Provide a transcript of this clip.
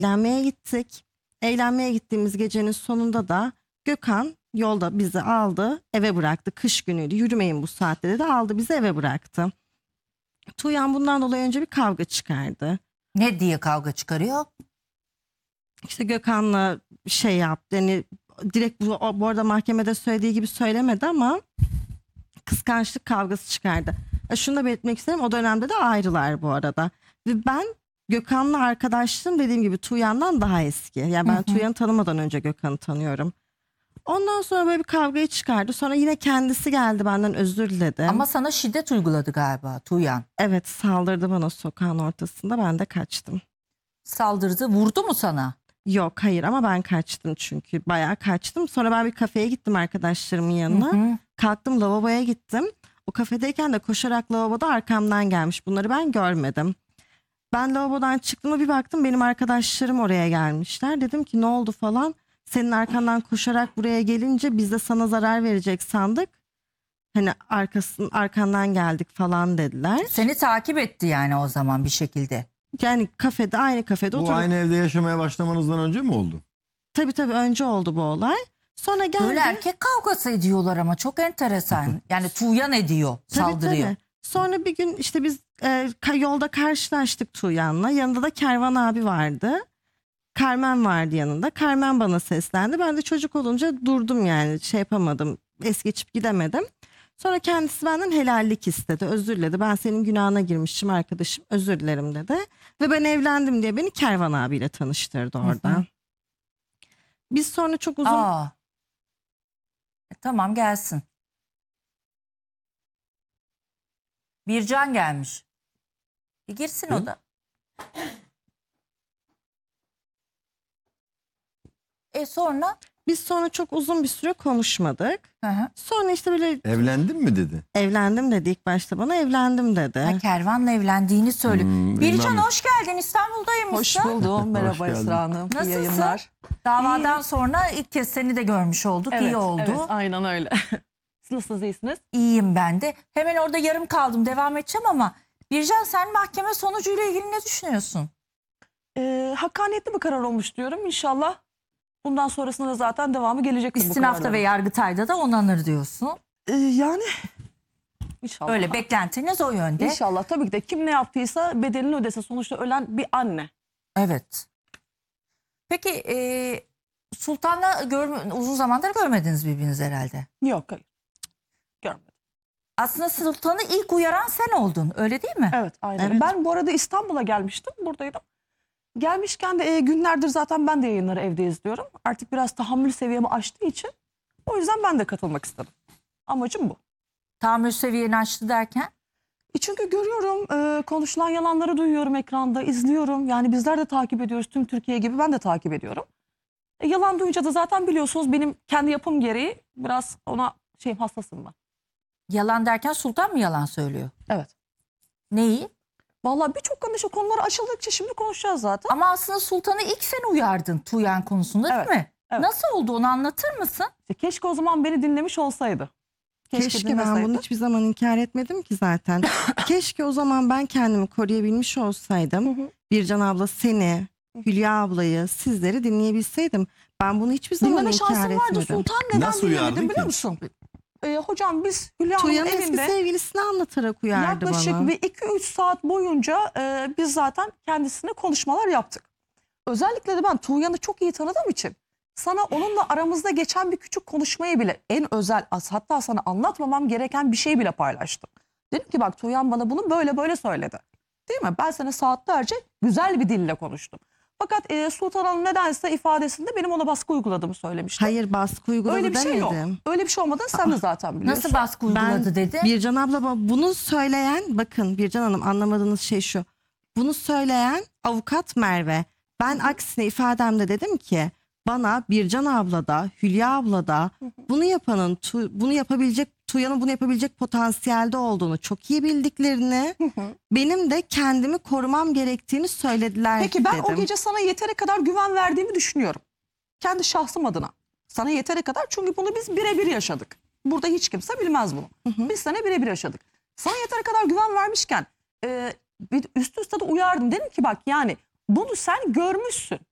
eğlenmeye gittik. Eğlenmeye gittiğimiz gecenin sonunda da Gökhan yolda bizi aldı, eve bıraktı. Kış günüydü, yürümeyin bu saatte dedi, aldı bizi eve bıraktı. Tuğyan bundan dolayı önce bir kavga çıkardı. Ne diye kavga çıkarıyor? İşte Gökhan'la şey yaptı. Yani direkt bu arada mahkemede söylediği gibi söylemedi ama kıskançlık kavgası çıkardı. Şunu da belirtmek isterim. O dönemde de ayrılar bu arada. Ve ben Gökhan'la arkadaşlığım dediğim gibi Tuğyan'dan daha eski. Yani ben Tuğyan'ı tanımadan önce Gökhan'ı tanıyorum. Ondan sonra böyle bir kavgayı çıkardı. Sonra yine kendisi geldi, benden özür diledi. Ama sana şiddet uyguladı galiba Tuğyan. Evet, saldırdı bana sokağın ortasında, ben de kaçtım. Saldırdı, vurdu mu sana? Yok, hayır, ama ben kaçtım çünkü bayağı kaçtım. Sonra ben bir kafeye gittim arkadaşlarımın yanına. Kalktım, lavaboya gittim. O kafedeyken de koşarak lavaboda arkamdan gelmiş. Bunları ben görmedim. Ben lavabodan çıktığımda bir baktım benim arkadaşlarım oraya gelmişler. Dedim ki ne oldu falan. Senin arkandan koşarak buraya gelince biz de sana zarar verecek sandık. Hani arkandan geldik falan dediler. Seni takip etti yani o zaman bir şekilde. Yani kafede, aynı kafede Bu oturduk. aynı evde yaşamaya başlamanızdan önce mi oldu? Tabii önce oldu bu olay. Sonra geldi. Böyle erkek kavgası ediyorlar ama çok enteresan. Yani Tuğyan ediyor, saldırıyor. Tabii. Sonra bir gün işte biz yolda karşılaştık Tuğyan'la. Yanında da Kervan abi vardı. Carmen vardı yanında. Carmen bana seslendi. Ben de çocuk olunca durdum, yani şey yapamadım. Es geçip gidemedim. Sonra kendisi benden helallik istedi. Özür diledi. Ben senin günahına girmişim arkadaşım. Özür dilerim dedi. Ve ben evlendim diye beni Kervan abiyle tanıştırdı orada. Biz sonra çok uzun... Tamam, gelsin. Bircan gelmiş. Girsin o da. Sonra? Biz sonra çok uzun bir süre konuşmadık. Sonra işte böyle Evlendin mi dedi? evlendim dedi ilk başta bana, evlendim dedi. Ha, Kervan'la evlendiğini söylüyor. Bircan hoş geldin, İstanbul'daymışsın. Hoş buldum. Merhaba geldin. Esra Hanım. İyi Nasılsın? yayınlar. Davadan sonra ilk kez seni de görmüş olduk. İyi oldu. Evet, aynen öyle. Siz nasılsınız, iyisiniz? İyiyim ben de. Hemen orada yarım kaldım, devam edeceğim ama Bircan, sen mahkeme sonucuyla ilgili ne düşünüyorsun? Hakkaniyetli bir karar olmuş diyorum. İnşallah bundan sonrasında da zaten devamı gelecek. İstinafta ve Yargıtay'da da onanır diyorsun. Yani inşallah. Öyle beklentiniz o yönde. İnşallah, tabii ki de kim ne yaptıysa bedelini ödesin. Sonuçta ölen bir anne. Evet. Peki Sultan'la uzun zamandır görmediniz birbirinizi herhalde. Yok, hayır. Görmedim. Aslında Sultan'ı ilk uyaran sen oldun, öyle değil mi? Evet, aynen. Evet. Ben bu arada İstanbul'a gelmiştim. Buradaydım. Gelmişken de günlerdir zaten ben de yayınları evde izliyorum. Artık biraz tahammül seviyemi aştığı için o yüzden ben de katılmak istedim. Amacım bu. Tahammül seviyeni aştı derken? Çünkü görüyorum, konuşulan yalanları duyuyorum ekranda, izliyorum. Yani bizler de takip ediyoruz, tüm Türkiye gibi ben de takip ediyorum. Yalan duyunca da zaten biliyorsunuz benim kendi yapım gereği biraz ona hassasım ben. Yalan derken Sultan mı yalan söylüyor? Evet. Neyi? Vallahi birçok konuları açıldıkça şimdi konuşacağız zaten. Ama aslında Sultan'ı ilk sen uyardın Tuğyan konusunda, Evet, değil mi? evet. Nasıl oldu, onu anlatır mısın? Keşke o zaman beni dinlemiş olsaydı. Keşke ben dinleseydi. bunu hiçbir zaman inkar etmedim ki zaten. Keşke o zaman ben kendimi koruyabilmiş olsaydım. Bircan abla seni, Hülya ablayı, sizleri dinleyebilseydim. Ben bunu hiçbir zaman Dinleme inkar şansım vardı. etmedim. Sultan neden Nasıl uyardın dinlemedim biliyor ki? musun? Hocam biz Hülya Hanım'ın Tuğyan'ın eski evinde sevgilisini anlatarak uyardı yaklaşık bana. bir 2-3 saat boyunca biz zaten kendisine konuşmalar yaptık. Özellikle de ben Tuğyan'ı çok iyi tanıdığım için sana onunla aramızda geçen bir küçük konuşmayı bile, en özel, hatta sana anlatmamam gereken bir şey bile paylaştım. Dedim ki bak, Tuğyan bana bunu böyle böyle söyledi. Değil mi? Ben sana saatlerce güzel bir dille konuştum. Fakat Sultan Hanım nedense ifadesinde benim ona baskı uyguladığımı söylemişti. Hayır, baskı uyguladı Öyle bir şey yok. demedim. Öyle bir şey olmadığını sen de zaten biliyorsun. Nasıl baskı uyguladı dedi? Bircan abla bunu söyleyen, bakın Bircan Hanım, anlamadığınız şey şu. Bunu söyleyen avukat Merve. Ben aksine ifademde dedim ki bana Bircan abla da Hülya abla da bunu yapanın Tuğyan'ın bunu yapabilecek potansiyelde olduğunu çok iyi bildiklerini, benim de kendimi korumam gerektiğini söylediler. Peki ben dedim. o gece sana yeteri kadar güven verdiğimi düşünüyorum. Kendi şahsım adına. Sana yeteri kadar, çünkü bunu biz birebir yaşadık. Burada hiç kimse bilmez bunu. Biz sana birebir yaşadık. Sana yeteri kadar güven vermişken bir üst üste de uyardım. Dedim ki bak, yani bunu sen görmüşsün.